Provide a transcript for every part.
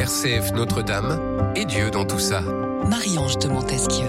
RCF Notre-Dame et Dieu dans tout ça. Marie-Ange de Montesquieu.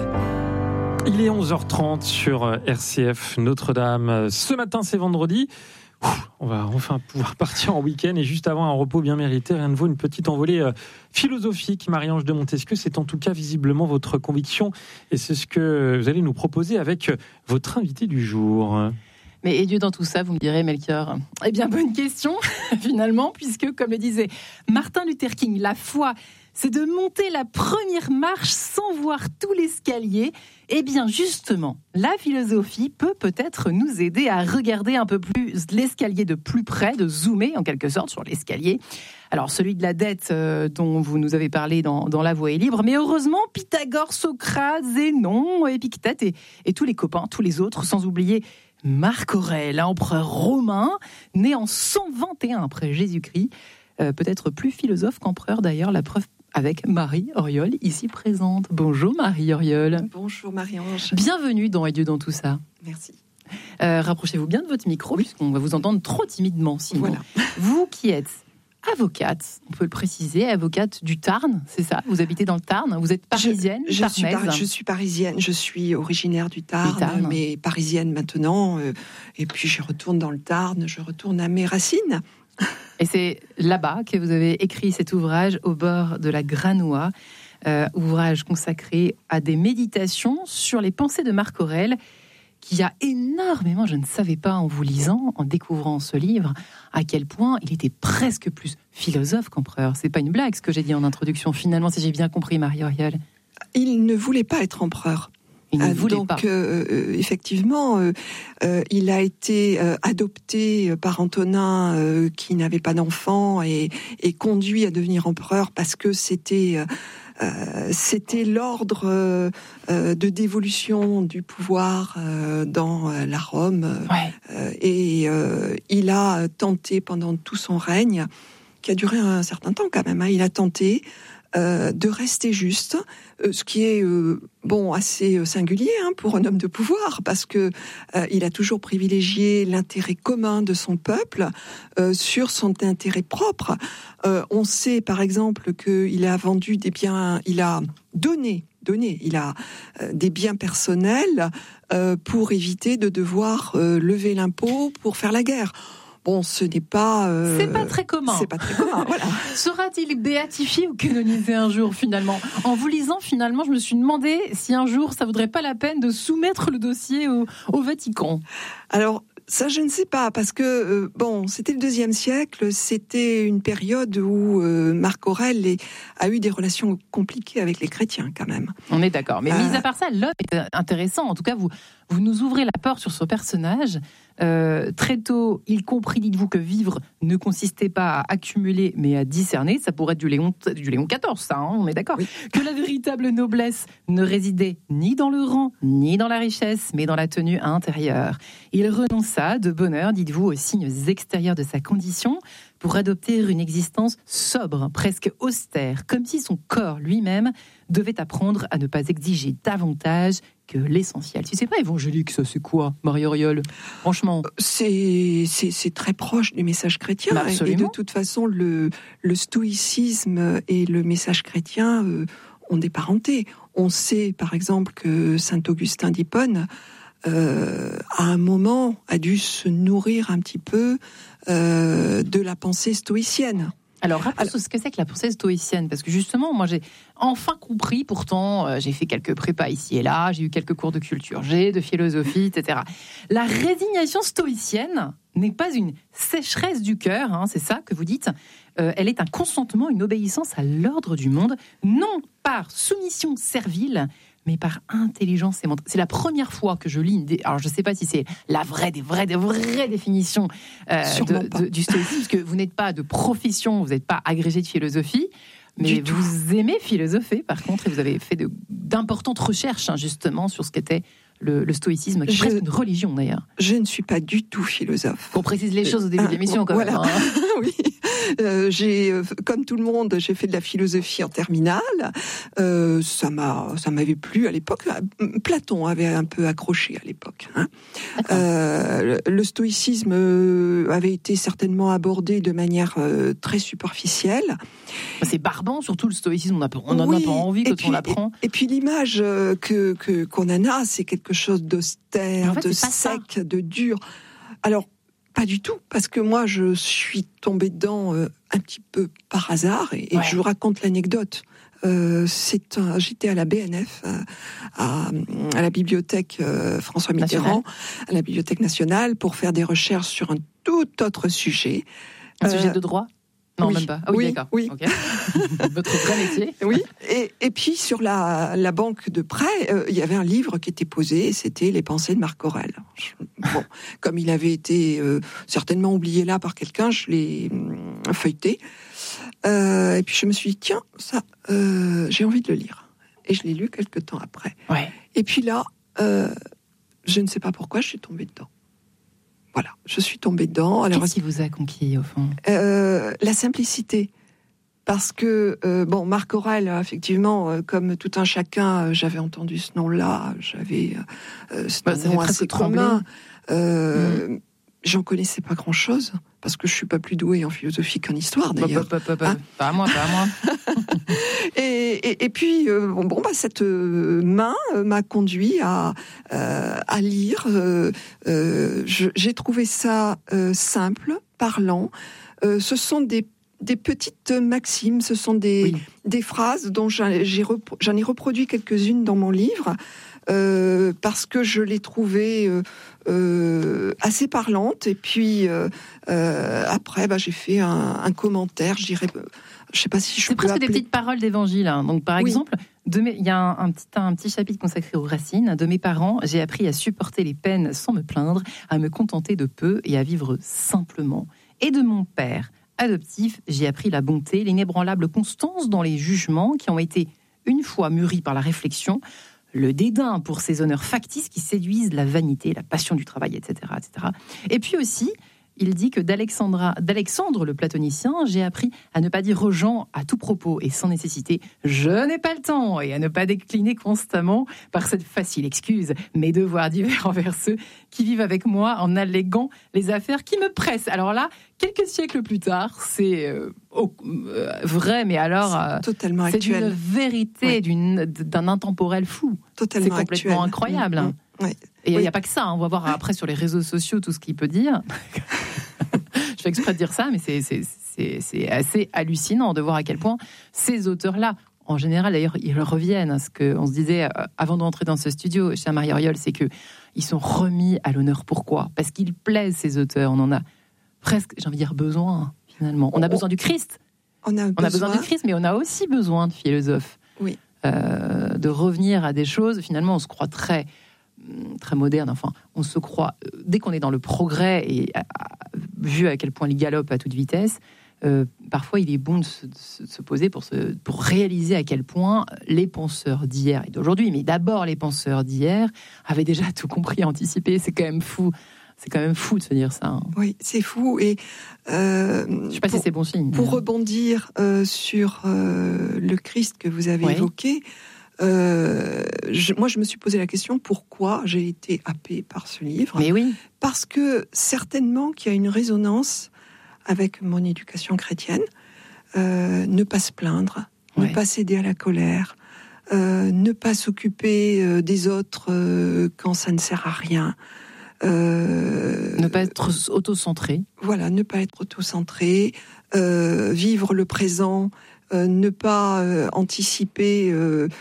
Il est 11h30 sur RCF Notre-Dame. Ce matin, c'est vendredi. On va enfin pouvoir partir en week-end et juste avant un repos bien mérité, rien ne vaut une petite envolée philosophique. Marie-Ange de Montesquieu, c'est en tout cas visiblement votre conviction et c'est ce que vous allez nous proposer avec votre invité du jour. Mais et Dieu dans tout ça, vous me direz, Melchior? Eh bien, bonne question, finalement, puisque, comme le disait Martin Luther King, la foi, c'est de monter la première marche sans voir tout l'escalier. Eh bien, justement, la philosophie peut peut-être nous aider à regarder un peu plus l'escalier de plus près, de zoomer en quelque sorte sur l'escalier. Alors, celui de la dette dont vous nous avez parlé dans La Voie est libre, mais heureusement, Pythagore, Socrate, Zénon, Épictète et tous les copains, tous les autres, sans oublier Marc Aurèle, empereur romain, né en 121 après Jésus-Christ, peut-être plus philosophe qu'empereur d'ailleurs, la preuve avec Marie Auriol, ici présente. Bonjour Marie Auriol. Bonjour Marie-Ange. Bienvenue dans Et Dieu dans tout ça. Merci. Rapprochez-vous bien de votre micro, puisqu'on va vous entendre trop timidement sinon. Voilà. Vous qui êtes avocate, on peut le préciser, avocate du Tarn, c'est ça? Vous habitez dans le Tarn? Vous êtes parisienne, je suis parisienne, je suis originaire du Tarn, mais parisienne maintenant. Et puis je retourne dans le Tarn, je retourne à mes racines. Et c'est là-bas que vous avez écrit cet ouvrage, Au bord de la Granois, ouvrage consacré à des méditations sur les pensées de Marc Aurèle, qui a énormément, je ne savais pas en vous lisant, en découvrant ce livre, à quel point il était presque plus philosophe qu'empereur. C'est pas une blague ce que j'ai dit en introduction, finalement, si j'ai bien compris, Marie Auriol. Il ne voulait pas être empereur. Il ne voulait donc, pas. Effectivement, il a été adopté par Antonin, qui n'avait pas d'enfant, et conduit à devenir empereur parce que c'était l'ordre de dévolution du pouvoir dans la Rome. Ouais. Et il a tenté pendant tout son règne, qui a duré un certain temps quand même, il a tenté de rester juste, ce qui est assez singulier pour un homme de pouvoir, parce que il a toujours privilégié l'intérêt commun de son peuple sur son intérêt propre. On sait par exemple qu'il a vendu des biens, il a donné, il a des biens personnels pour éviter de devoir lever l'impôt pour faire la guerre. Bon, ce n'est pas... c'est pas très commun. C'est pas très commun, voilà. Sera-t-il béatifié ou canonisé un jour, finalement? En vous lisant, finalement, je me suis demandé si un jour, ça vaudrait pas la peine de soumettre le dossier au Vatican. Alors, ça, je ne sais pas, parce que, c'était le IIe siècle, c'était une période où Marc Aurèle a eu des relations compliquées avec les chrétiens, quand même. On est d'accord. Mais mis à part ça, l'homme est intéressant. En tout cas, vous nous ouvrez la porte sur ce personnage. Très tôt, il comprit, dites-vous, que vivre ne consistait pas à accumuler, mais à discerner. Ça pourrait être du Léon XIV, ça, on est d'accord. Oui. Que la véritable noblesse ne résidait ni dans le rang, ni dans la richesse, mais dans la tenue intérieure. Il renonça de bonne heure, dites-vous, aux signes extérieurs de sa condition, pour adopter une existence sobre, presque austère, comme si son corps lui-même devait apprendre à ne pas exiger davantage que l'essentiel. Si c'est pas évangélique, ça c'est quoi, Marie Auriol? Franchement, c'est très proche du message chrétien. Et de toute façon, le stoïcisme et le message chrétien ont des parentés. On sait, par exemple, que saint Augustin d'Hippone, à un moment, a dû se nourrir un petit peu de la pensée stoïcienne. Alors, rappelez-nous ce que c'est que la pensée stoïcienne, parce que justement, moi, j'ai enfin compris, pourtant, j'ai fait quelques prépas ici et là, j'ai eu quelques cours de culture G, de philosophie, etc. La résignation stoïcienne n'est pas une sécheresse du cœur, c'est ça que vous dites. Elle est un consentement, une obéissance à l'ordre du monde, non par soumission servile, mais par intelligence et mental. C'est la première fois que je lis alors je ne sais pas si c'est la vraie définition du stoïcisme, parce que vous n'êtes pas de profession, vous n'êtes pas agrégé de philosophie, mais vous aimez philosopher par contre, et vous avez fait d'importantes recherches justement sur ce qu'était le stoïcisme, qui est presque une religion d'ailleurs. Je ne suis pas du tout philosophe. On précise les choses au début de l'émission quand même. Hein. Oui. Comme tout le monde, j'ai fait de la philosophie en terminale. Ça m'avait plu à l'époque. Platon avait un peu accroché à l'époque. Hein. Le stoïcisme avait été certainement abordé de manière très superficielle. C'est barbant, surtout le stoïcisme. On n'en a pas envie quand on l'apprend. Et puis l'image qu'on en a, c'est quelque chose d'austère, de sec, de dur. Alors, pas du tout, parce que moi, je suis tombée dedans un petit peu par hasard, et je vous raconte l'anecdote. J'étais à la BNF, à la bibliothèque François Mitterrand, à la Bibliothèque nationale, pour faire des recherches sur un tout autre sujet. Un sujet de droit ? Non, oui, même pas. Ah oui, d'accord. Oui. Okay. Votre vrai métier. Oui. Et puis sur la banque de prêt, il y avait un livre qui était posé. C'était Les Pensées de Marc Aurèle. Bon, comme il avait été certainement oublié là par quelqu'un, je l'ai feuilleté. Et puis je me suis dit tiens, ça, j'ai envie de le lire. Et je l'ai lu quelques temps après. Ouais. Et puis là, je ne sais pas pourquoi, je suis tombée dedans. Voilà, je suis tombée dedans. Alors, qu'est-ce qui vous a conquis, au fond ? La simplicité. Parce que, Marc Aurèle, effectivement, comme tout un chacun, j'avais entendu ce nom-là, j'avais ce nom assez commun. J'en connaissais pas grand-chose, parce que je suis pas plus douée en philosophie qu'en histoire, d'ailleurs. Pas à moi. Et puis, cette main m'a conduit à lire. J'ai trouvé ça simple, parlant. Ce sont des petites maximes, ce sont des phrases dont j'en ai reproduit quelques-unes dans mon livre, parce que je les trouvais assez parlantes. Et puis après, j'ai fait un commentaire, je dirais, je sais pas si je peux appeler... C'est presque des petites paroles d'évangile. Hein. Donc par exemple, il y a un petit chapitre consacré aux racines. De mes parents, j'ai appris à supporter les peines sans me plaindre, à me contenter de peu et à vivre simplement. Et de mon père adoptif, j'ai appris la bonté, l'inébranlable constance dans les jugements qui ont été une fois mûris par la réflexion, le dédain pour ces honneurs factices qui séduisent la vanité, la passion du travail, etc., etc. Et puis aussi, il dit que d'Alexandre le platonicien, j'ai appris à ne pas dire aux gens à tout propos et sans nécessité « je n'ai pas le temps » et à ne pas décliner constamment par cette facile excuse mes devoirs divers envers ceux qui vivent avec moi en alléguant les affaires qui me pressent. Alors là, quelques siècles plus tard, c'est vrai, mais alors totalement c'est actuel. D'une vérité, d'un intemporel fou. Totalement c'est complètement actuel. Incroyable. Oui. Et il n'y a pas que ça, on va voir après sur les réseaux sociaux tout ce qu'il peut dire. Je fais exprès de dire ça, mais c'est assez hallucinant de voir à quel point ces auteurs-là, en général d'ailleurs, ils reviennent. Ce qu'on se disait avant d'entrer dans ce studio chez Marie Auriol, c'est qu'ils sont remis à l'honneur. Pourquoi ? Parce qu'ils plaisent, ces auteurs. On en a presque, j'ai envie de dire, besoin, finalement. On a besoin du Christ. On a besoin du Christ, mais on a aussi besoin de philosophes. Oui. De revenir à des choses, finalement, on se croit très moderne, enfin, on se croit, dès qu'on est dans le progrès et vu à quel point il galope à toute vitesse, parfois il est bon de se poser pour réaliser à quel point les penseurs d'hier et d'aujourd'hui, mais d'abord les penseurs d'hier, avaient déjà tout compris, anticipé. C'est quand même fou. C'est quand même fou de se dire ça. Hein. Oui, c'est fou. Et je sais pas si c'est bon signe. Pour rebondir sur le Christ que vous avez évoqué, moi, je me suis posé la question pourquoi j'ai été happée par ce livre. Mais oui. Parce que certainement qu'il y a une résonance avec mon éducation chrétienne. Ne pas se plaindre, ne pas céder à la colère, ne pas s'occuper des autres quand ça ne sert à rien. Ne pas être auto-centré. Voilà, ne pas être auto-centré, vivre le présent. Ne pas anticiper,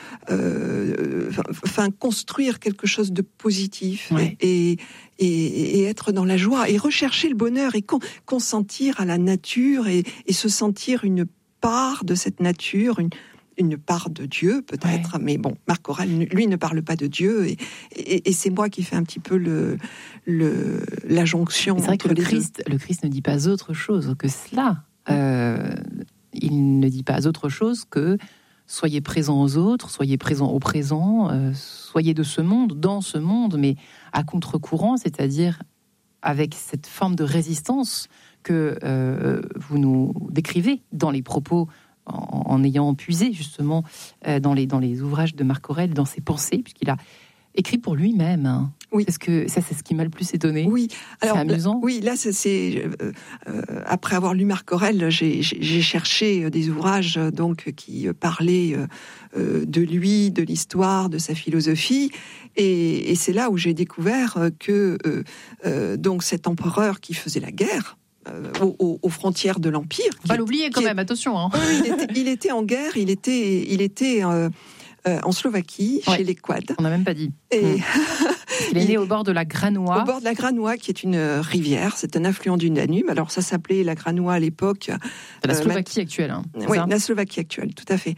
construire quelque chose de positif et être dans la joie et rechercher le bonheur et consentir à la nature et se sentir une part de cette nature, une part de Dieu peut-être, mais bon, Marc Aurèle, lui, ne parle pas de Dieu et c'est moi qui fais un petit peu la jonction. C'est vrai que le Christ ne dit pas autre chose que cela. Il ne dit pas autre chose que soyez présents aux autres, soyez présents au présent, soyez de ce monde, dans ce monde, mais à contre-courant, c'est-à-dire avec cette forme de résistance que vous nous décrivez dans les propos, en ayant puisé justement dans les ouvrages de Marc Aurèle, dans ses pensées, puisqu'il a écrit pour lui-même. Hein. Oui. Est-ce que ça, c'est ce qui m'a le plus étonné? Oui. Alors, c'est amusant. Oui, là, après avoir lu Marc Aurèle, j'ai cherché des ouvrages donc qui parlaient de lui, de l'histoire, de sa philosophie, et c'est là où j'ai découvert que donc cet empereur qui faisait la guerre aux frontières de l'Empire. Faut pas l'oublier quand même, attention. Hein. Il était en guerre, il était en Slovaquie, chez les Quads. On n'a même pas dit. Et il est né au bord de la Granois. Au bord de la Granois, qui est une rivière, c'est un affluent du Danube. Alors ça s'appelait la Granois à l'époque. C'est la Slovaquie actuelle. Hein, oui, la Slovaquie actuelle, tout à fait.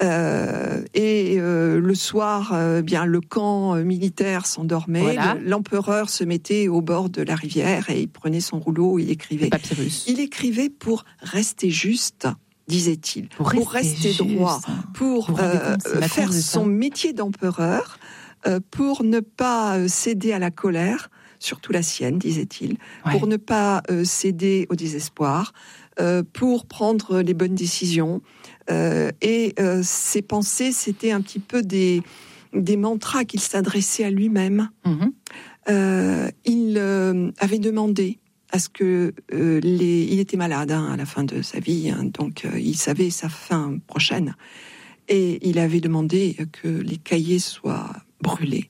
Le soir, bien le camp militaire s'endormait. Voilà. L'empereur se mettait au bord de la rivière et il prenait son rouleau, il écrivait. Papyrus. Il écrivait pour rester juste, disait-il, pour rester droit, pour faire son métier d'empereur, pour ne pas céder à la colère, surtout la sienne, disait-il, pour ne pas céder au désespoir, pour prendre les bonnes décisions. Ses pensées, c'était un petit peu des mantras qu'il s'adressait à lui-même. Il avait demandé à ce que il était malade à la fin de sa vie, donc il savait sa fin prochaine, et il avait demandé que les cahiers soient brûlés.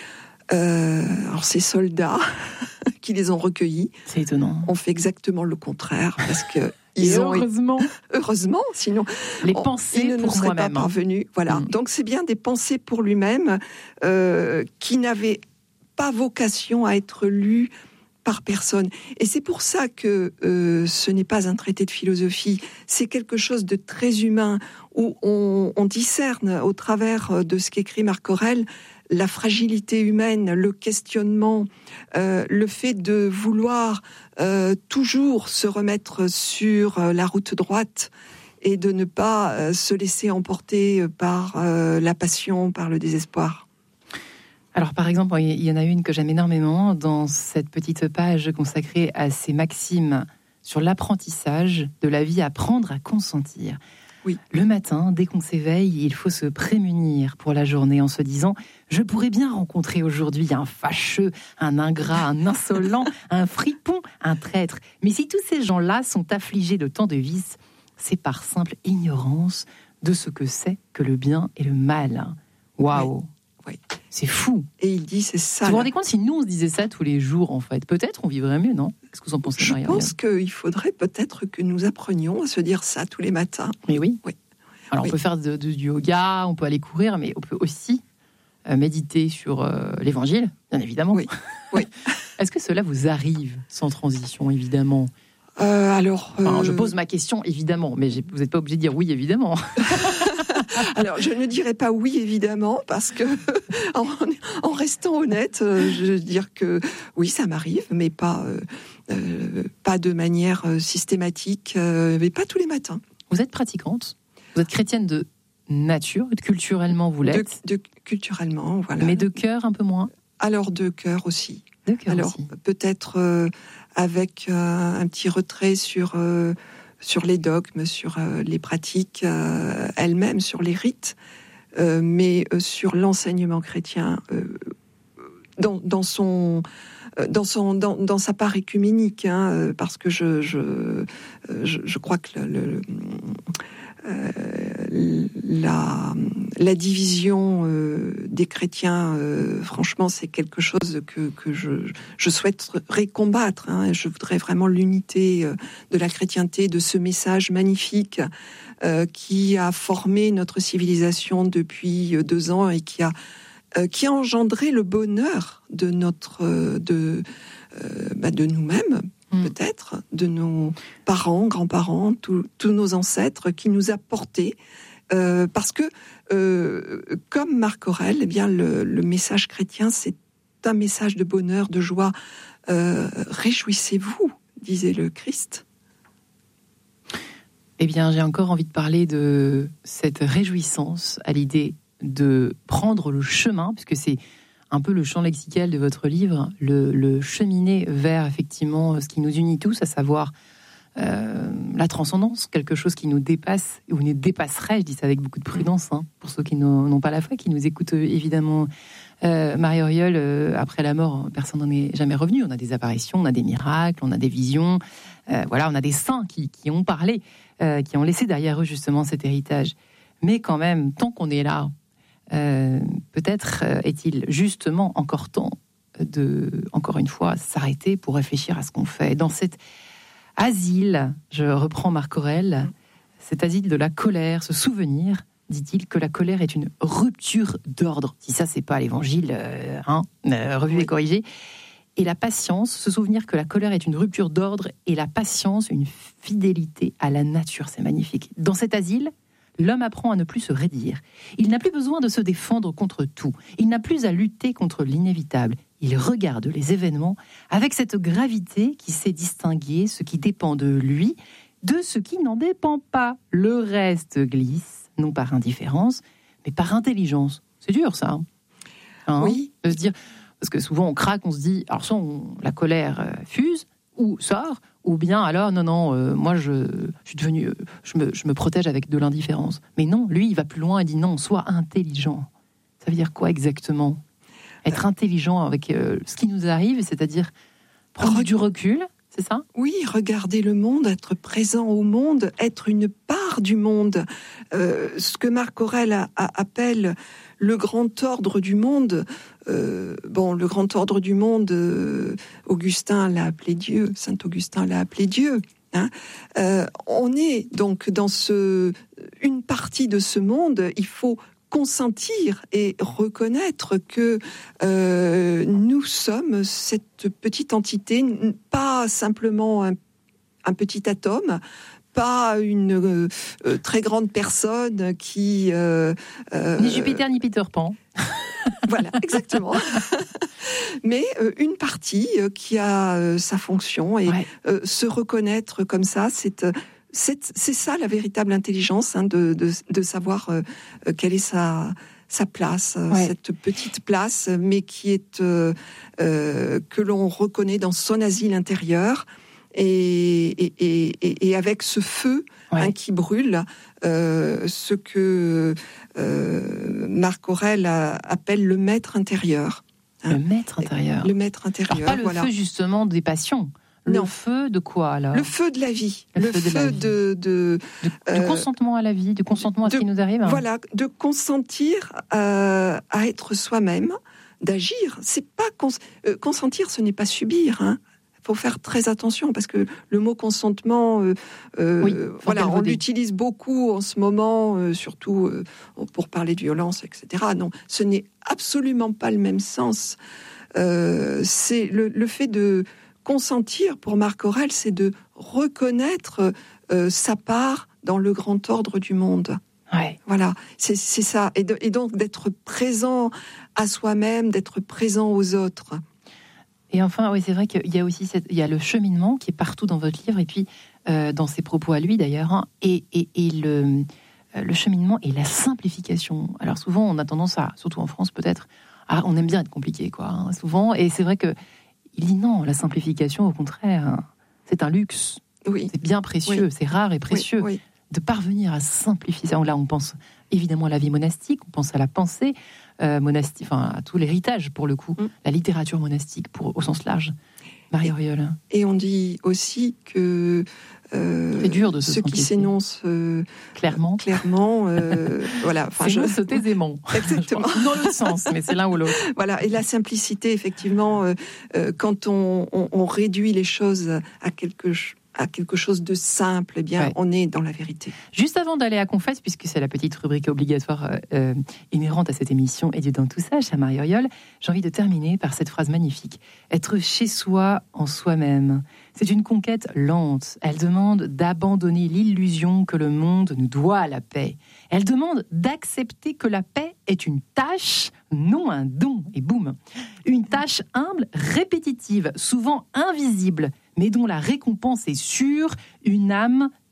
Alors ces soldats qui les ont recueillis, c'est étonnant, ont fait exactement le contraire, parce que heureusement, sinon les pensées il ne nous serait pas parvenu. Voilà. Donc c'est bien des pensées pour lui-même qui n'avaient pas vocation à être lues par personne. Et c'est pour ça que ce n'est pas un traité de philosophie, c'est quelque chose de très humain, où on discerne au travers de ce qu'écrit Marc Aurèle la fragilité humaine, le questionnement, le fait de vouloir toujours se remettre sur la route droite et de ne pas se laisser emporter par la passion, par le désespoir. Alors, par exemple, il y en a une que j'aime énormément dans cette petite page consacrée à ces maximes sur l'apprentissage de la vie, apprendre à consentir. Oui. Le matin, dès qu'on s'éveille, il faut se prémunir pour la journée en se disant « Je pourrais bien rencontrer aujourd'hui un fâcheux, un ingrat, un insolent, un fripon, un traître. Mais si tous ces gens-là sont affligés de tant de vices, c'est par simple ignorance de ce que c'est que le bien et le mal. » Waouh. Oui. C'est fou. Et il dit, c'est ça. Vous vous rendez compte, si nous, on se disait ça tous les jours, en fait, peut-être on vivrait mieux, non? Qu'est-ce que vous en pensez, Maria? Je pense qu'il faudrait peut-être que nous apprenions à se dire ça tous les matins. Mais oui. Alors, on peut faire du yoga, on peut aller courir, mais on peut aussi méditer sur l'Évangile, bien évidemment. Oui. Est-ce que cela vous arrive sans transition, évidemment? Je pose ma question, évidemment, mais vous n'êtes pas obligé de dire oui, évidemment. Alors, je ne dirais pas oui, évidemment, parce que, en restant honnête, je veux dire que oui, ça m'arrive, mais pas de manière systématique, mais pas tous les matins. Vous êtes pratiquante, vous êtes chrétienne de nature, culturellement vous l'êtes. Culturellement, voilà. Mais de cœur un peu moins. Alors, de cœur aussi. Alors, peut-être avec un petit retrait sur les dogmes, sur les pratiques elles-mêmes, sur les rites, mais sur l'enseignement chrétien dans sa part écuménique, parce que je crois que la division des chrétiens, franchement, c'est quelque chose que je souhaiterais combattre. Je voudrais vraiment l'unité de la chrétienté, de ce message magnifique qui a formé notre civilisation depuis 2 ans et qui a engendré le bonheur de nous-mêmes. Peut-être, de nos parents, grands-parents, tous nos ancêtres qui nous a portés. Parce que, comme Marc Aurèle, eh bien, le message chrétien, c'est un message de bonheur, de joie. Réjouissez-vous, disait le Christ. Eh bien, j'ai encore envie de parler de cette réjouissance à l'idée de prendre le chemin, puisque c'est un peu le champ lexical de votre livre, le cheminer vers effectivement ce qui nous unit tous, à savoir la transcendance, quelque chose qui nous dépasse ou nous dépasserait, je dis ça avec beaucoup de prudence, pour ceux qui n'ont pas la foi, qui nous écoutent évidemment. Marie-Auriol, après la mort, personne n'en est jamais revenu. On a des apparitions, on a des miracles, on a des visions, on a des saints qui ont parlé, qui ont laissé derrière eux justement cet héritage. Mais quand même, tant qu'on est là, peut-être est-il justement encore temps de, encore une fois, s'arrêter pour réfléchir à ce qu'on fait. Dans cet asile, je reprends Marc Aurèle, cet asile de la colère, ce souvenir, dit-il, que la colère est une rupture d'ordre. Si ça, c'est pas l'évangile, revu et corrigé. Et la patience, se souvenir que la colère est une rupture d'ordre et la patience, une fidélité à la nature. C'est magnifique. Dans cet asile, l'homme apprend à ne plus se raidir. Il n'a plus besoin de se défendre contre tout. Il n'a plus à lutter contre l'inévitable. Il regarde les événements avec cette gravité qui sait distinguer ce qui dépend de lui de ce qui n'en dépend pas. Le reste glisse, non par indifférence, mais par intelligence. C'est dur, ça. Oui. De se dire, parce que souvent on craque, on se dit, alors soit la colère fuse, ou sort, ou bien alors, moi je suis devenu, je me protège avec de l'indifférence. Mais non, lui, il va plus loin et dit non, sois intelligent. Ça veut dire quoi exactement ? Être intelligent avec ce qui nous arrive, c'est-à-dire prendre du recul, c'est ça ? Oui, regarder le monde, être présent au monde, être une part du monde. Ce que Marc Aurèle appelle le grand ordre du monde. Le grand ordre du monde, Augustin l'a appelé Dieu, Saint Augustin l'a appelé Dieu. On est donc dans une partie de ce monde. Il faut consentir et reconnaître que nous sommes cette petite entité, pas simplement un petit atome, pas une très grande personne qui... ni Jupiter ni Peter Pan. Voilà, exactement. Mais une partie qui a sa fonction et se reconnaître comme ça, c'est ça la véritable intelligence, de savoir quelle est sa place, cette petite place, mais qui est que l'on reconnaît dans son asile intérieur et avec ce feu qui brûle, ce que Marc Aurèle appelle le maître intérieur. Le maître intérieur. Le maître intérieur. Alors pas le feu justement des passions. Le feu de quoi alors ? Le feu de la vie. Le feu du consentement à la vie, du consentement à ce qui nous arrive. Voilà, de consentir à être soi-même, d'agir. C'est pas consentir, ce n'est pas subir. Il faut faire très attention parce que le mot consentement, on l'utilise beaucoup en ce moment, surtout pour parler de violence, etc. Non, ce n'est absolument pas le même sens. C'est le fait de consentir, pour Marc Aurèle, c'est de reconnaître sa part dans le grand ordre du monde. Voilà, c'est ça. Et donc d'être présent à soi-même, d'être présent aux autres. Et enfin, c'est vrai qu'il y a aussi il y a le cheminement qui est partout dans votre livre, et puis dans ses propos à lui d'ailleurs, et le cheminement et la simplification. Alors souvent, on a tendance à, surtout en France peut-être, on aime bien être compliqué, souvent. Et c'est vrai que il dit non, la simplification, au contraire, c'est un luxe. Oui. C'est bien précieux, c'est rare et précieux. Oui. De parvenir à simplifier ça. Là, on pense évidemment à la vie monastique, on pense à la pensée monastique, à tout l'héritage, pour le coup, la littérature monastique, au sens large. Marie-Auriol. Et on dit aussi que c'est dur de se ceux qui s'énoncent clairement, s'énoncent aisément. Exactement. Dans l'autre sens, mais c'est l'un ou l'autre. Voilà, et la simplicité, effectivement, quand on réduit les choses à quelque chose de simple, on est dans la vérité. Juste avant d'aller à Confesse, puisque c'est la petite rubrique obligatoire inhérente à cette émission, et Dieu dans tout ça, chère Marie-Auriol, j'ai envie de terminer par cette phrase magnifique. Être chez soi, en soi-même, c'est une conquête lente. Elle demande d'abandonner l'illusion que le monde nous doit la paix. Elle demande d'accepter que la paix est une tâche, non un don. Et boum, une tâche humble, répétitive, souvent invisible, mais dont la récompense est sûre, une âme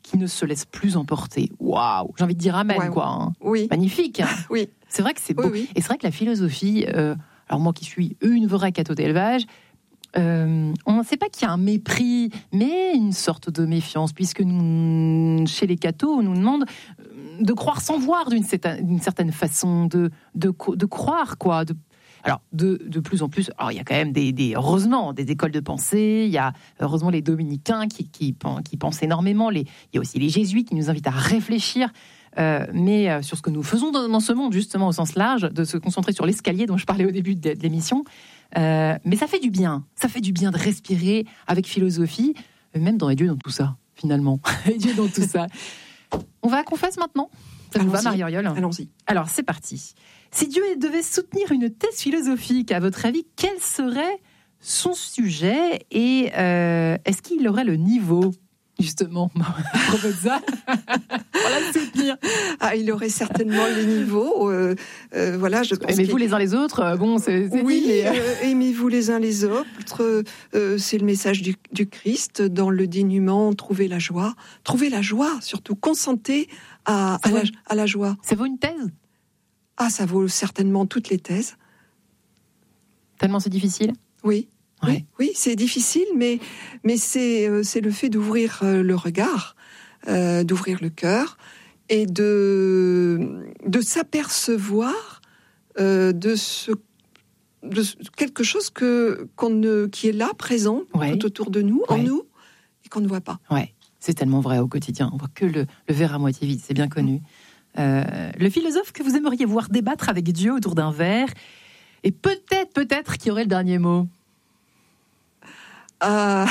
qui ne se laisse plus emporter. Waouh, j'ai envie de dire amen, quoi. Hein. Oui. Magnifique. Oui. C'est vrai que c'est beau. Oui. Et c'est vrai que la philosophie, alors moi qui suis une vraie catho d'élevage, on ne sait pas qu'il y a un mépris, mais une sorte de méfiance, puisque nous, chez les cathos, on nous demande de croire sans voir d'une certaine façon, de croire, quoi. Alors, de plus en plus, alors il y a quand même heureusement des écoles de pensée, il y a heureusement les dominicains qui pensent énormément, il y a aussi les jésuites qui nous invitent à réfléchir, mais sur ce que nous faisons dans ce monde, justement, au sens large, de se concentrer sur l'escalier dont je parlais au début de l'émission. Mais ça fait du bien de respirer avec philosophie, même dans les dieux dans tout ça, finalement. Les dieux dans tout ça. On va à Confesse maintenant. Ça vous va, Marie-Auriol ? Allons-y. Alors, c'est parti. Si Dieu devait soutenir une thèse philosophique, à votre avis, quel serait son sujet et est-ce qu'il aurait le niveau, justement, à propos de ça, pour la soutenir ? Il aurait certainement le niveau. Voilà, je pense aimez-vous les uns les autres, bon, c'est oui, dit, mais... aimez-vous les uns les autres. C'est le message du Christ. Dans le dénuement, trouvez la joie. Trouvez la joie, surtout. Consentez à la joie. Ça vaut une thèse ? Ça vaut certainement toutes les thèses. Tellement c'est difficile ? Oui. Ouais. Oui, c'est difficile, mais c'est le fait d'ouvrir le regard, d'ouvrir le cœur et de s'apercevoir de quelque chose qui est là, présent, tout autour de nous, en nous, et qu'on ne voit pas. Ouais, c'est tellement vrai au quotidien. On voit que le verre à moitié vide, c'est bien connu. Le philosophe que vous aimeriez voir débattre avec Dieu autour d'un verre, et peut-être qui aurait le dernier mot. Vous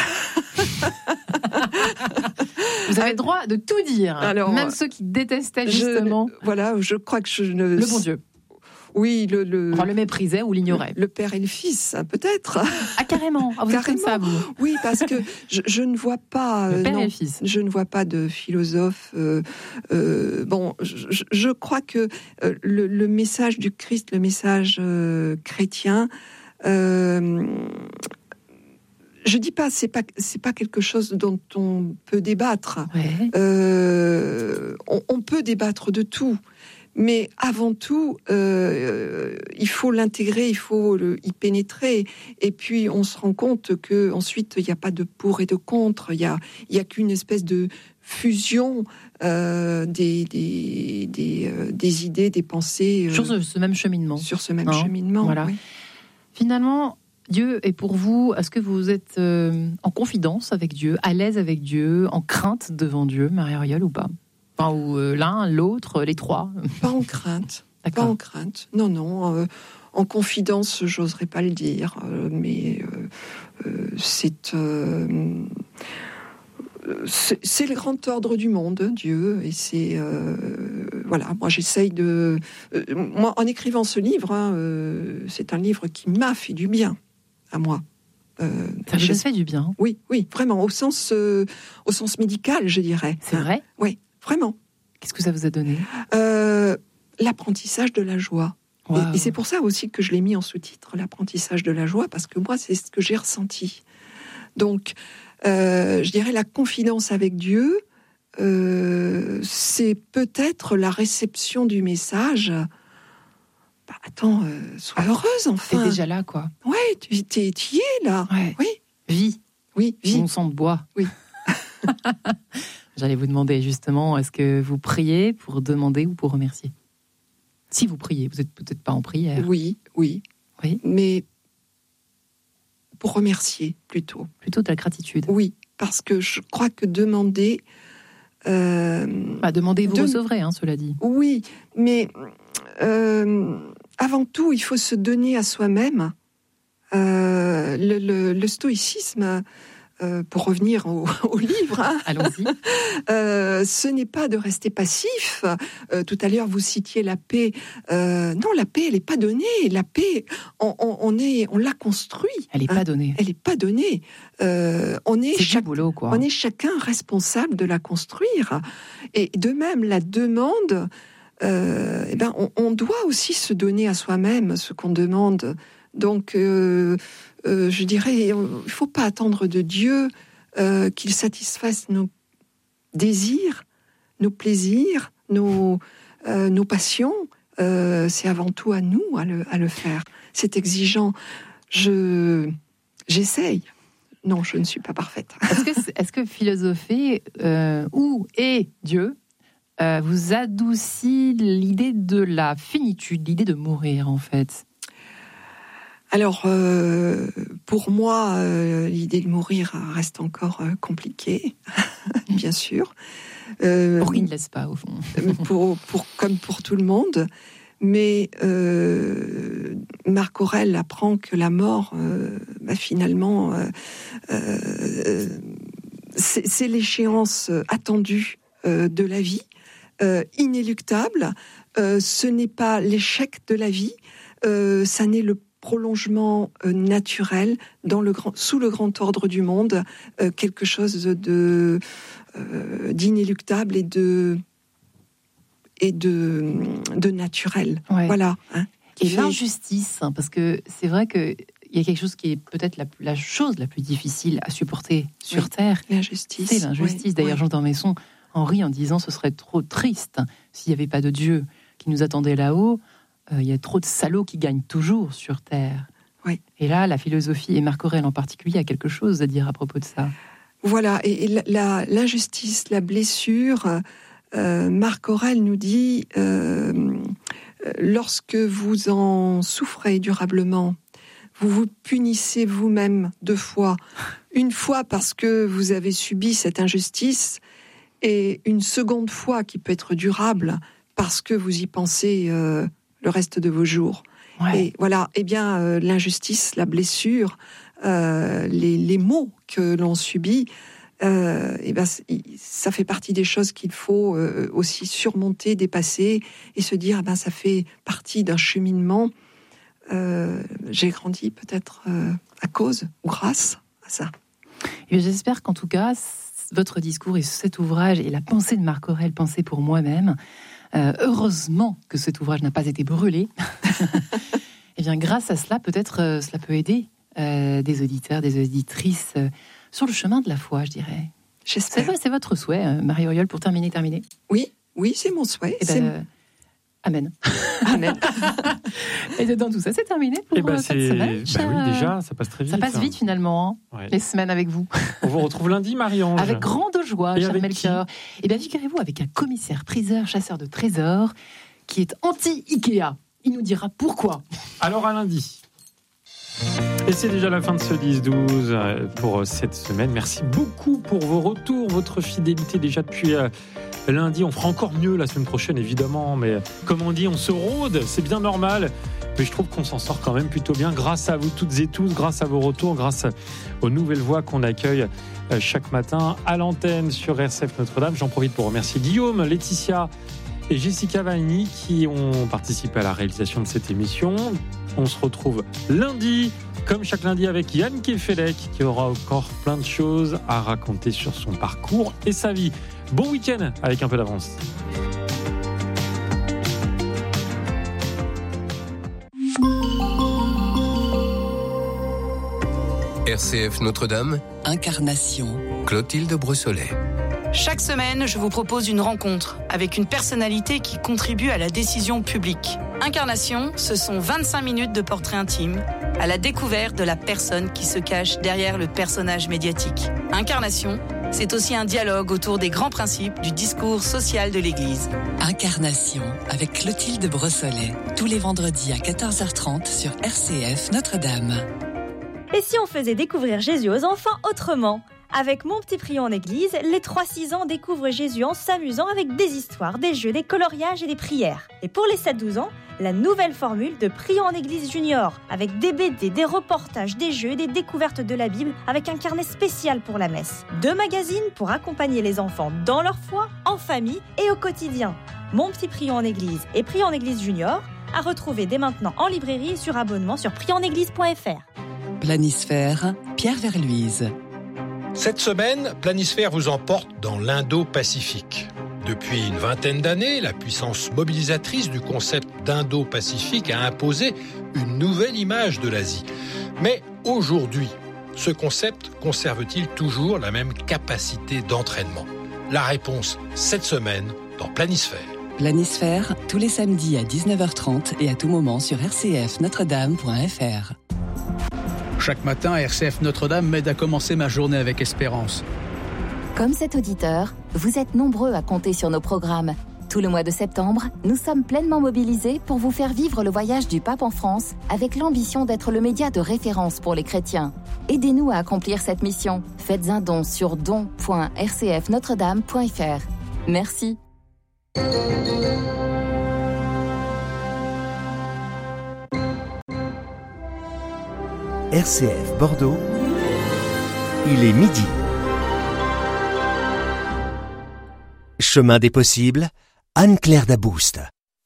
avez le droit de tout dire, alors, même ceux qui détestaient justement. Je crois que le bon Dieu. Oui, le méprisaient ou l'ignoraient. Le père et le fils, peut-être. Carrément. Vous êtes comme ça, vous. Oui, parce que je ne vois pas. Le père et le fils. Je ne vois pas de philosophe. Je crois que le message du Christ, le message chrétien. Je dis pas, c'est pas quelque chose dont on peut débattre. Ouais. On peut débattre de tout. Mais avant tout, il faut l'intégrer, il faut y pénétrer. Et puis, on se rend compte que ensuite, il n'y a pas de pour et de contre. Il y a qu'une espèce de fusion des idées, des pensées. Sur ce même cheminement. Sur ce même cheminement. Voilà. Oui. Finalement, Dieu est pour vous. Est-ce que vous êtes en confidence avec Dieu, à l'aise avec Dieu, en crainte devant Dieu, Marie-Auriol, ou pas ? Enfin, ou l'un, l'autre, les trois. Pas en crainte. D'accord. Pas en crainte. Non. En confidence, j'oserais pas le dire, mais c'est le grand ordre du monde, Dieu, et c'est voilà. Moi, j'essaye de. Moi, en écrivant ce livre, c'est un livre qui m'a fait du bien à moi. Ça vous a fait du bien. Oui, vraiment, au sens médical, je dirais. C'est vrai ? Oui. Vraiment. Qu'est-ce que ça vous a donné ? L'apprentissage de la joie. Wow. Et c'est pour ça aussi que je l'ai mis en sous-titre, l'apprentissage de la joie, parce que moi, c'est ce que j'ai ressenti. Donc, je dirais la confidence avec Dieu, c'est peut-être la réception du message. Sois heureuse, enfin. T'es déjà là, quoi. Ouais, tu y es, là. Ouais. Oui. Vie. Oui, vie. Mon sang de bois. Oui. J'allais vous demander justement, est-ce que vous priez pour demander ou pour remercier ? Si vous priez, vous n'êtes peut-être pas en prière. Oui. Mais pour remercier plutôt. Plutôt de la gratitude. Oui, parce que je crois que demander... demander vous recevrez, cela dit. Oui, mais avant tout, il faut se donner à soi-même. Le stoïcisme... pour revenir au livre, allons-y. Ce n'est pas de rester passif. Tout à l'heure, vous citiez la paix. Non, la paix, elle n'est pas donnée. La paix, on l'a construit. Elle n'est pas donnée. Elle n'est pas donnée. C'est du boulot, quoi. On est chacun responsable de la construire. Et de même, la demande, on doit aussi se donner à soi-même ce qu'on demande. Donc, je dirais, il ne faut pas attendre de Dieu qu'il satisfasse désirs, nos plaisirs, nos passions, c'est avant tout à nous à le faire. C'est exigeant. J'essaye. Non, je ne suis pas parfaite. Est-ce que philosopher où est Dieu vous adoucit l'idée de la finitude, l'idée de mourir en fait? Alors, pour moi, l'idée de mourir reste encore compliquée, bien sûr. Pour qui ne laisse pas, au fond. Comme pour tout le monde. Mais Marc Aurèle apprend que la mort, finalement, c'est l'échéance attendue de la vie, inéluctable. Ce n'est pas l'échec de la vie, ça n'est le prolongement naturel sous le grand ordre du monde, quelque chose d'inéluctable et de naturel. Ouais. Voilà. Et l'injustice, parce que c'est vrai qu'il y a quelque chose qui est peut-être la chose la plus difficile à supporter sur Terre. L'injustice. C'est l'injustice. D'ailleurs, Jean d'Ormesson en rit en disant ce serait trop triste s'il n'y avait pas de Dieu qui nous attendait là-haut. Il y a trop de salauds qui gagnent toujours sur Terre. Oui. Et là, la philosophie, et Marc Aurèle en particulier, a quelque chose à dire à propos de ça. Voilà, et l'injustice, la blessure, Marc Aurèle nous dit, lorsque vous en souffrez durablement, vous vous punissez vous-même 2 fois. Une fois parce que vous avez subi cette injustice, et une seconde fois qui peut être durable parce que vous y pensez le reste de vos jours. Ouais. Et voilà, l'injustice, la blessure, les maux que l'on subit, ça fait partie des choses qu'il faut aussi surmonter, dépasser et se dire, ça fait partie d'un cheminement. J'ai grandi peut-être à cause ou grâce à ça. Et j'espère qu'en tout cas, votre discours et cet ouvrage et la pensée de Marc Aurèle, pensée pour moi-même, heureusement que cet ouvrage n'a pas été brûlé. Et bien, grâce à cela, peut-être cela peut aider des auditeurs, des auditrices sur le chemin de la foi, je dirais. J'espère. C'est votre souhait, Marie-Auriol, pour terminer. Oui, c'est mon souhait. Amen. Amen. Et dans tout ça, c'est terminé pour cette semaine. Oui, déjà, ça passe très vite. Ça passe vite finalement, les semaines avec vous. On vous retrouve lundi, Marie-Ange. Avec grande joie, cher Melchior. Et bien, figurez-vous, avec un commissaire, priseur, chasseur de trésors, qui est anti-Ikea. Il nous dira pourquoi. Alors à lundi. Et c'est déjà la fin de ce 10-12 pour cette semaine. Merci beaucoup pour vos retours, votre fidélité déjà depuis lundi. On fera encore mieux la semaine prochaine, évidemment. Mais comme on dit, on se rôde, c'est bien normal. Mais je trouve qu'on s'en sort quand même plutôt bien grâce à vous toutes et tous, grâce à vos retours, grâce aux nouvelles voix qu'on accueille chaque matin à l'antenne sur RCF Notre-Dame. J'en profite pour remercier Guillaume, Laetitia et Jessica Vanni qui ont participé à la réalisation de cette émission. On se retrouve lundi, comme chaque lundi, avec Yann Kefelec, qui aura encore plein de choses à raconter sur son parcours et sa vie. Bon week-end avec un peu d'avance. RCF Notre-Dame, Incarnation, Clotilde Brossolet. Chaque semaine, je vous propose une rencontre avec une personnalité qui contribue à la décision publique. Incarnation, ce sont 25 minutes de portrait intime à la découverte de la personne qui se cache derrière le personnage médiatique. Incarnation, c'est aussi un dialogue autour des grands principes du discours social de l'Église. Incarnation avec Clotilde Brossolet, tous les vendredis à 14h30 sur RCF Notre-Dame. Et si on faisait découvrir Jésus aux enfants autrement ? Avec Mon Petit Prion en Église, les 3-6 ans découvrent Jésus en s'amusant avec des histoires, des jeux, des coloriages et des prières. Et pour les 7-12 ans, la nouvelle formule de Prion en Église Junior, avec des BD, des reportages, des jeux et des découvertes de la Bible, avec un carnet spécial pour la messe. 2 magazines pour accompagner les enfants dans leur foi, en famille et au quotidien. Mon Petit Prion en Église et Prion en Église Junior, à retrouver dès maintenant en librairie et sur abonnement sur prionenéglise.fr. Planisphère, Pierre Verluise. Cette semaine, Planisphère vous emporte dans l'Indo-Pacifique. Depuis une vingtaine d'années, la puissance mobilisatrice du concept d'Indo-Pacifique a imposé une nouvelle image de l'Asie. Mais aujourd'hui, ce concept conserve-t-il toujours la même capacité d'entraînement ? La réponse cette semaine dans Planisphère. Planisphère, tous les samedis à 19h30 et à tout moment sur rcfnotredame.fr. Chaque matin, RCF Notre-Dame m'aide à commencer ma journée avec espérance. Comme cet auditeur, vous êtes nombreux à compter sur nos programmes. Tout le mois de septembre, nous sommes pleinement mobilisés pour vous faire vivre le voyage du pape en France avec l'ambition d'être le média de référence pour les chrétiens. Aidez-nous à accomplir cette mission. Faites un don sur don.rcfnotredame.fr. Merci. RCF Bordeaux, il est midi. Chemin des possibles, Anne-Claire Dabouste.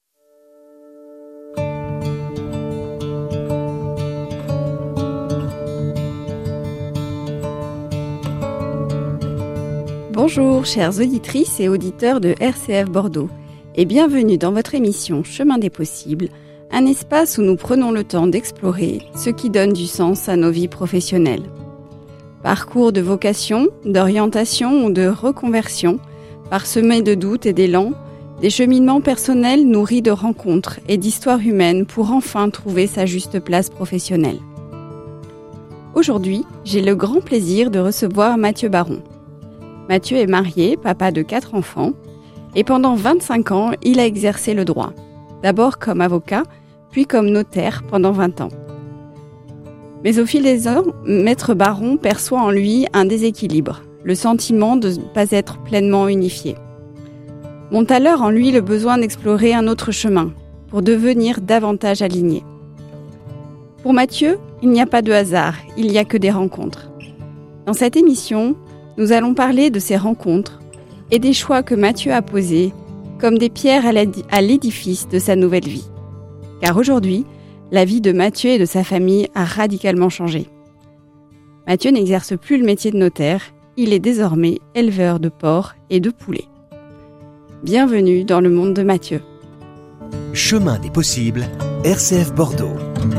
Bonjour chères auditrices et auditeurs de RCF Bordeaux et bienvenue dans votre émission Chemin des possibles, un espace où nous prenons le temps d'explorer ce qui donne du sens à nos vies professionnelles. Parcours de vocation, d'orientation ou de reconversion, parsemés de doutes et d'élan, des cheminements personnels nourris de rencontres et d'histoires humaines pour enfin trouver sa juste place professionnelle. Aujourd'hui, j'ai le grand plaisir de recevoir Mathieu Baron. Mathieu est marié, papa de 4 enfants, et pendant 25 ans, il a exercé le droit. D'abord comme avocat, puis comme notaire pendant 20 ans. Mais au fil des ans, Maître Baron perçoit en lui un déséquilibre, le sentiment de ne pas être pleinement unifié. Monte alors en lui le besoin d'explorer un autre chemin, pour devenir davantage aligné. Pour Mathieu, il n'y a pas de hasard, il n'y a que des rencontres. Dans cette émission, nous allons parler de ces rencontres et des choix que Mathieu a posés comme des pierres à l'édifice de sa nouvelle vie. Car aujourd'hui, la vie de Mathieu et de sa famille a radicalement changé. Mathieu n'exerce plus le métier de notaire, il est désormais éleveur de porcs et de poulets. Bienvenue dans le monde de Mathieu. Chemin des possibles, RCF Bordeaux.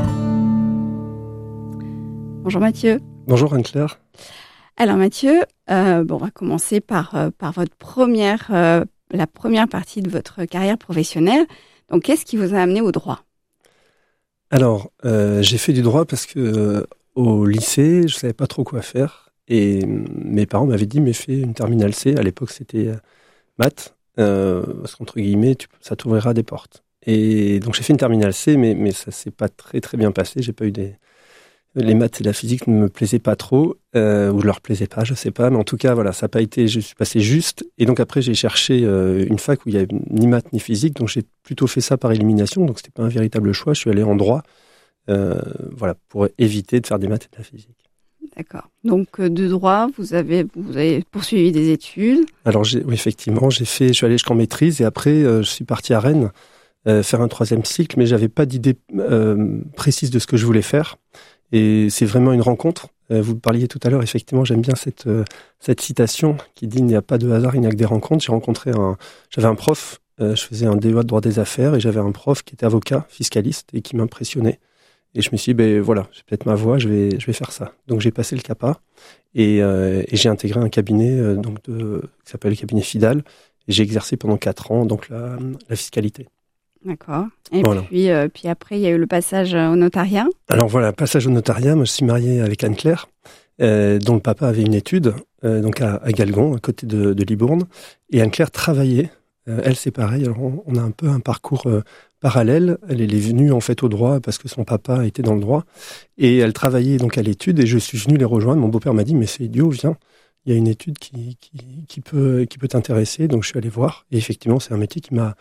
Bonjour Mathieu. Bonjour Anne-Claire. Alors Mathieu, on va commencer par votre la première partie de votre carrière professionnelle. Donc, qu'est-ce qui vous a amené au droit ? Alors, j'ai fait du droit parce que au lycée, je savais pas trop quoi faire et mes parents m'avaient dit mais fais une terminale C. À l'époque, c'était maths parce qu'entre guillemets, ça t'ouvrira des portes. Et donc j'ai fait une terminale C, mais ça s'est pas très très bien passé. J'ai pas eu les maths et la physique ne me plaisaient pas trop, ou je leur plaisais pas, je sais pas. Mais en tout cas, voilà, ça n'a pas été. Je suis passé juste. Et donc après, j'ai cherché une fac où il y avait ni maths ni physique. Donc j'ai plutôt fait ça par élimination. Donc c'était pas un véritable choix. Je suis allé en droit, voilà, pour éviter de faire des maths et de la physique. D'accord. Donc de droit, vous avez poursuivi des études. Alors oui, effectivement, je suis allé jusqu'en maîtrise et après je suis parti à Rennes faire un 3e cycle, mais j'avais pas d'idée précise de ce que je voulais faire. Et c'est vraiment une rencontre. Vous parliez tout à l'heure, effectivement, j'aime bien cette citation qui dit « Il n'y a pas de hasard, il n'y a que des rencontres ». J'avais un prof, je faisais un DEA de droit des affaires et j'avais un prof qui était avocat, fiscaliste et qui m'impressionnait. Et je me suis dit, voilà, j'ai peut-être ma voie, je vais faire ça. Donc j'ai passé le CAPA et j'ai intégré un cabinet qui s'appelle le cabinet Fidal. Et j'ai exercé pendant 4 ans donc la fiscalité. D'accord. Et voilà. puis après, il y a eu le passage au notariat. Alors voilà, passage au notariat. Moi, je suis marié avec Anne-Claire, dont le papa avait une étude donc à Galgon, à côté de Libourne. Et Anne-Claire travaillait. Elle, c'est pareil. Alors, on a un peu un parcours parallèle. Elle est venue en fait au droit parce que son papa était dans le droit. Et elle travaillait donc à l'étude. Et je suis venu les rejoindre. Mon beau-père m'a dit, mais c'est idiot, viens. Il y a une étude qui peut t'intéresser. Donc je suis allé voir. Et effectivement, c'est un métier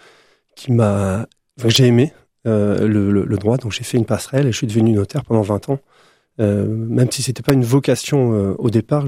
que j'ai aimé, le droit. Donc j'ai fait une passerelle et je suis devenu notaire pendant 20 ans. Même si c'était pas une vocation au départ,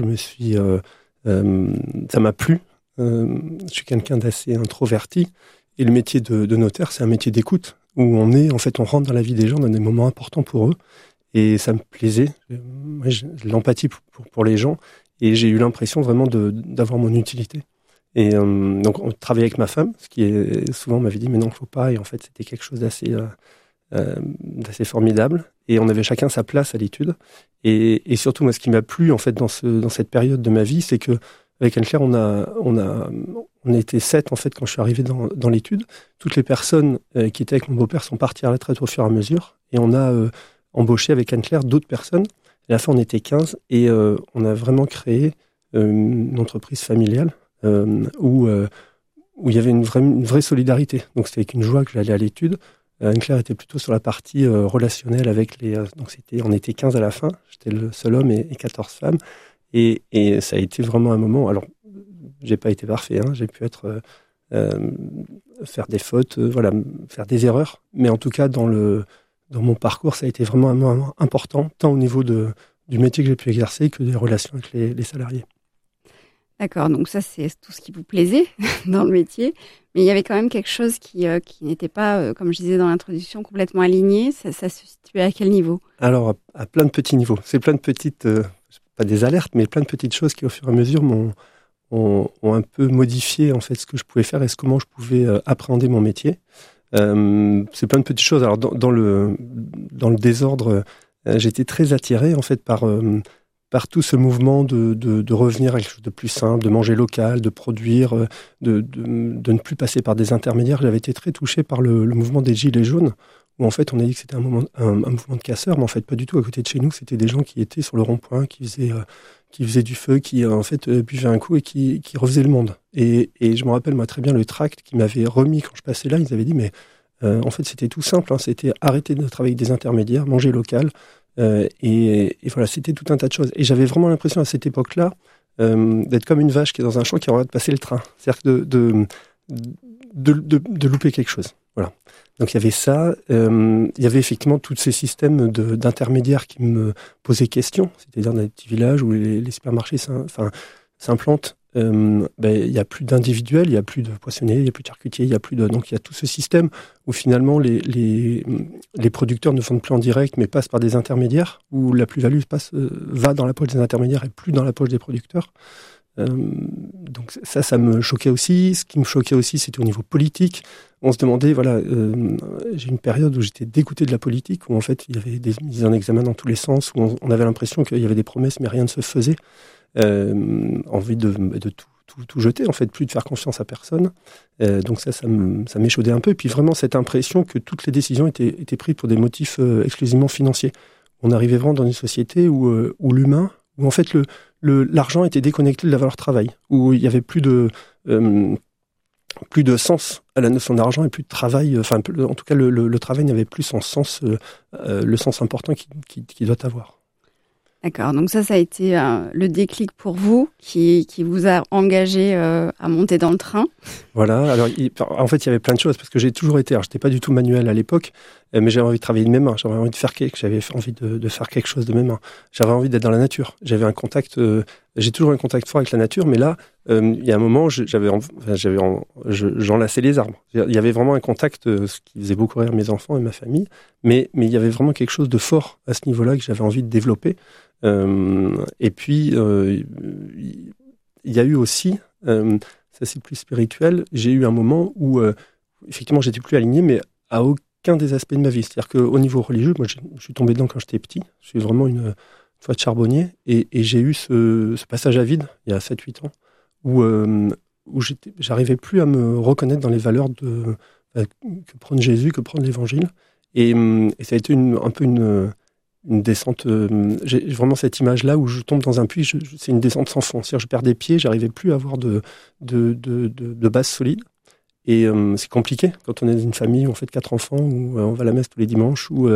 ça m'a plu. Je suis quelqu'un d'assez introverti et le métier de notaire, c'est un métier d'écoute où on rentre dans la vie des gens dans des moments importants pour eux et ça me plaisait. J'ai l'empathie pour les gens et j'ai eu l'impression vraiment d'avoir mon utilité. Et donc on travaillait avec ma femme, ce qui est souvent on m'avait dit mais non, faut pas. Et en fait c'était quelque chose d'assez formidable. Et on avait chacun sa place à l'étude. Et surtout moi ce qui m'a plu en fait dans cette période de ma vie, c'est que avec Anne-Claire, on était 7 en fait quand je suis arrivé dans l'étude. Toutes les personnes qui étaient avec mon beau-père sont parties à la retraite au fur et à mesure, et on a embauché avec Anne-Claire d'autres personnes. Et à la fin, on était 15, et on a vraiment créé une entreprise familiale où il y avait une vraie solidarité. Donc c'était avec une joie que j'allais à l'étude. Anne-Claire était plutôt sur la partie relationnelle avec on était 15 à la fin, j'étais le seul homme et 14 femmes, et ça a été vraiment un moment. Alors, j'ai pas été parfait, j'ai pu faire des fautes, faire des erreurs, mais en tout cas dans mon parcours, ça a été vraiment un moment important, tant au niveau du métier que j'ai pu exercer que des relations avec les salariés. D'accord, donc ça c'est tout ce qui vous plaisait dans le métier, mais il y avait quand même quelque chose qui n'était pas, comme je disais dans l'introduction, complètement aligné. Ça se situait à quel niveau ? Alors, à plein de petits niveaux. C'est plein de petites, pas des alertes, mais plein de petites choses qui au fur et à mesure ont un peu modifié en fait ce que je pouvais faire et comment je pouvais appréhender mon métier. C'est plein de petites choses. Alors dans le désordre, j'étais très attiré en fait par tout ce mouvement de revenir à quelque chose de plus simple, de manger local, de produire, de ne plus passer par des intermédiaires. J'avais été très touché par le mouvement des Gilets jaunes, où en fait on a dit que c'était un mouvement de casseurs, mais en fait pas du tout. À côté de chez nous, c'était des gens qui étaient sur le rond-point, qui faisaient du feu, qui en fait buvaient un coup et qui refaisaient le monde. Et je me rappelle moi très bien le tract qu'ils m'avaient remis quand je passais là. Ils avaient dit mais en fait c'était tout simple, c'était arrêter de travailler avec des intermédiaires, manger local. Et voilà, c'était tout un tas de choses. Et j'avais vraiment l'impression à cette époque-là d'être comme une vache qui est dans un champ qui aurait de passer le train. C'est-à-dire de louper quelque chose. Voilà. Donc il y avait ça. Il y avait effectivement tous ces systèmes d'intermédiaires qui me posaient question. C'est-à-dire dans des petits villages où les supermarchés s'implantent. Il y a plus d'individuels, il y a plus de poissonniers, il y a plus de charcutiers, donc il y a tout ce système où finalement les producteurs ne vendent plus en direct mais passent par des intermédiaires, où la plus-value va dans la poche des intermédiaires et plus dans la poche des producteurs. Donc ça me choquait aussi. Ce qui me choquait aussi, c'était au niveau politique. On se demandait, j'ai une période où j'étais dégoûté de la politique, où en fait il y avait des mises en examen dans tous les sens, où on avait l'impression qu'il y avait des promesses mais rien ne se faisait. Envie de tout jeter, en fait, plus de faire confiance à personne. Donc ça m'échaudait un peu. Et puis vraiment cette impression que toutes les décisions étaient prises pour des motifs exclusivement financiers. On arrivait vraiment dans une société où l'humain, où en fait l'argent était déconnecté de la valeur travail, où il y avait plus de sens à la notion d'argent et plus de travail. En tout cas, le travail n'avait plus son sens, le sens important qu'il doit avoir. D'accord, donc ça a été le déclic pour vous qui vous a engagé à monter dans le train. Voilà, alors en fait il y avait plein de choses parce que j'ai toujours été, alors j'étais pas du tout manuel à l'époque, mais j'avais envie de travailler de mes mains, j'avais envie de faire quelque chose de mes mains, j'avais envie d'être dans la nature, j'avais un contact, j'ai toujours un contact fort avec la nature, mais là il y a un moment j'enlaçais les arbres. Il y avait vraiment un contact, ce qui faisait beaucoup rire mes enfants et ma famille, mais il y avait vraiment quelque chose de fort à ce niveau-là que j'avais envie de développer. Et puis il y a eu aussi, ça c'est plus spirituel, j'ai eu un moment où effectivement j'étais plus aligné, mais à aucun des aspects de ma vie. C'est-à-dire qu'au niveau religieux, moi je suis tombé dedans quand j'étais petit, je suis vraiment une foi de charbonnier, et j'ai eu ce passage à vide il y a 7-8 ans où j'arrivais plus à me reconnaître dans les valeurs que prône Jésus, que prône l'Évangile, et ça a été un peu une descente. J'ai vraiment cette image-là où je tombe dans un puits, c'est une descente sans fond. C'est-à-dire je perds des pieds, j'arrivais plus à avoir de base solide. Et c'est compliqué quand on est dans une famille où on fait 4 enfants, où on va à la messe tous les dimanches, où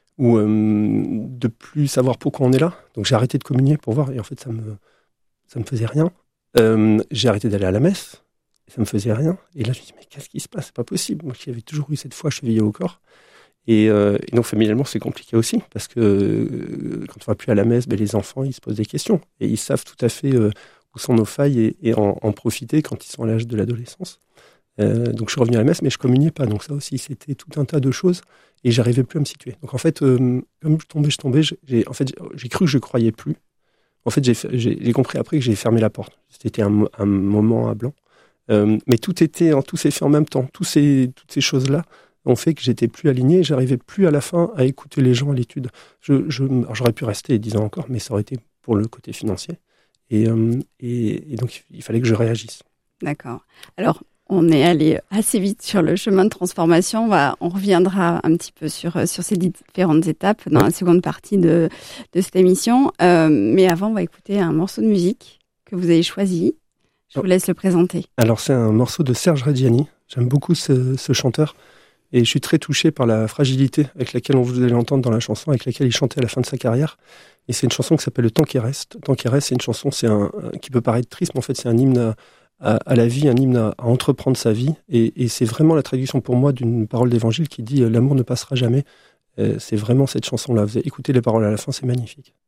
de plus savoir pourquoi on est là. Donc j'ai arrêté de communier pour voir, et en fait ça me faisait rien. J'ai arrêté d'aller à la messe, et ça me faisait rien. Et là je me dis mais qu'est-ce qui se passe ? C'est pas possible. Moi qui avais toujours eu cette foi chevillée au corps. Et donc familialement c'est compliqué aussi, parce que quand on va plus à la messe, les enfants ils se posent des questions et ils savent tout à fait où sont nos failles et en profiter quand ils sont à l'âge de l'adolescence. Donc je suis revenu à la messe, mais je communiais pas. Donc ça aussi c'était tout un tas de choses et j'arrivais plus à me situer. Donc en fait comme je tombais, j'ai cru que je croyais plus. En fait j'ai compris après que j'ai fermé la porte. C'était un moment à blanc. Mais tout s'est fait en même temps. Toutes ces choses là ont fait que j'étais plus aligné et j'arrivais plus à la fin à écouter les gens à l'étude. J'aurais pu rester 10 ans encore, mais ça aurait été pour le côté financier. Et donc, il fallait que je réagisse. D'accord. Alors, on est allé assez vite sur le chemin de transformation. On reviendra un petit peu sur ces différentes étapes dans la seconde partie de cette émission. Mais avant, on va écouter un morceau de musique que vous avez choisi. Je vous laisse le présenter. Alors, c'est un morceau de Serge Reggiani. J'aime beaucoup ce chanteur. Et je suis très touché par la fragilité avec laquelle vous allez l'entendre dans la chanson, avec laquelle il chantait à la fin de sa carrière. Et c'est une chanson qui s'appelle Le temps qui reste. Le temps qui reste, c'est une chanson qui peut paraître triste, mais en fait, c'est un hymne à la vie, un hymne à entreprendre sa vie. Et c'est vraiment la traduction pour moi d'une parole d'évangile qui dit « L'amour ne passera jamais ». C'est vraiment cette chanson-là. Vous avez écouté les paroles à la fin, c'est magnifique.